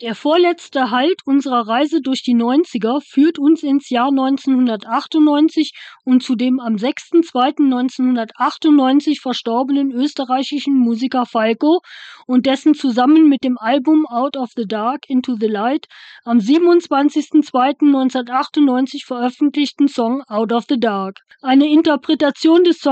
Der vorletzte Halt unserer Reise durch die 90er führt uns ins Jahr 1998 und zu dem am 6.2.1998 verstorbenen österreichischen Musiker Falco und dessen zusammen mit dem Album Out of the Dark Into the Light am 27.2.1998 veröffentlichten Song Out of the Dark. Eine Interpretation des